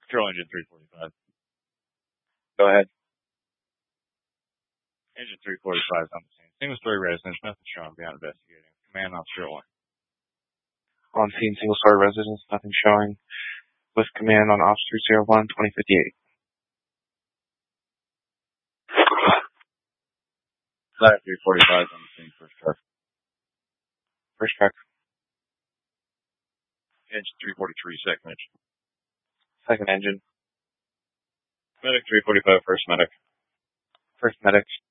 Control engine 345. Go ahead. Engine 345 is on the scene. Single-story residence, nothing shown beyond investigating. Command Officer 1. On scene, single-story residence, nothing showing. With command on Officer 01, 2058. Ladder 345 is on the scene. First truck. First truck. Engine 343, second engine. Second engine. Medic 345, first medic. First medic.